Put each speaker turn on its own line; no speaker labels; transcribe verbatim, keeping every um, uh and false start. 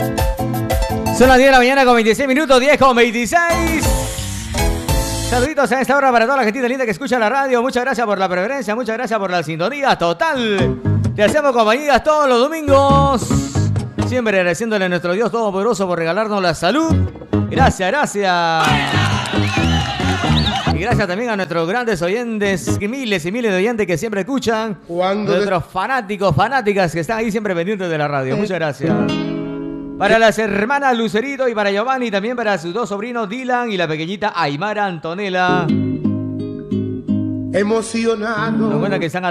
Son las diez de la mañana con veintiséis minutos, diez con veintiséis. Saluditos a esta hora para toda la gente linda que escucha la radio. Muchas gracias por la preferencia, muchas gracias por la sintonía total. Te hacemos compañías todos los domingos. Siempre agradeciéndole a nuestro Dios Todopoderoso por regalarnos la salud. Gracias, gracias. Y gracias también a nuestros grandes oyentes, miles y miles de oyentes que siempre escuchan. Nuestros fanáticos, fanáticas que están ahí siempre pendientes de la radio. Muchas gracias. Para las hermanas Lucerito y para Giovanni, también para sus dos sobrinos Dylan y la pequeñita Aymara Antonella.
Emocionado.
Nos cuenta que están